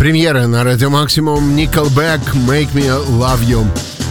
Премьера на Радио Максимум. Nickelback, Make Me Love You.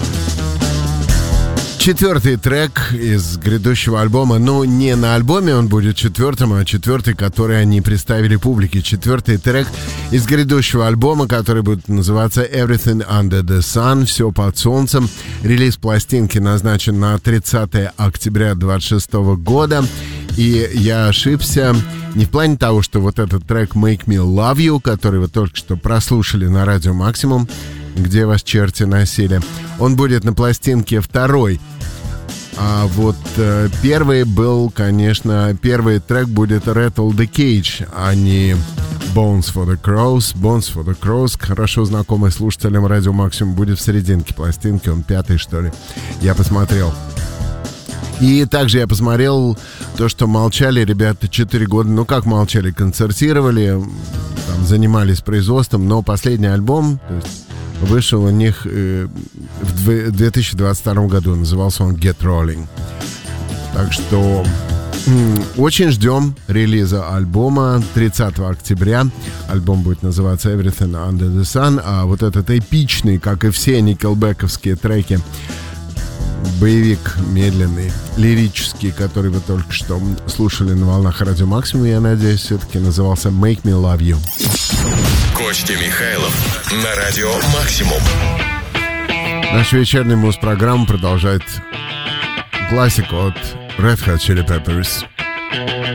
Четвертый трек из грядущего альбома. Ну, не на альбоме он будет четвертым, а четвертый, который они представили публике. Четвертый трек из грядущего альбома, который будет называться Everything Under the Sun. Все под солнцем. Релиз пластинки назначен на 30 октября 2026 года. И я ошибся не в плане того, что вот этот трек Make Me Love You, который вы только что прослушали на Радио Максимум, где вас черти носили, он будет на пластинке второй. А вот первый был, конечно, первый трек будет Rattle the Cage, а не Bones for the Crows. Bones for the Crows, хорошо знакомый слушателям Радио Максимум, будет в серединке пластинки, он пятый, что ли. Я посмотрел. И также я посмотрел то, что молчали ребята 4 года. Ну, как молчали? Концертировали, там, занимались производством. Но последний альбом, то есть, вышел у них в 2022 году. Назывался он Get Rolling. Так что очень ждем релиза альбома 30 октября. Альбом будет называться Everything Under the Sun. А вот этот эпичный, как и все никелбэковские треки, боевик медленный, лирический, который вы только что слушали на волнах Радио Максимум, я надеюсь, все-таки назывался Make Me Love You. Костя Михайлов на Радио Максимум. Наша вечерняя муз-программа продолжает классику от Red Hot Chili Peppers.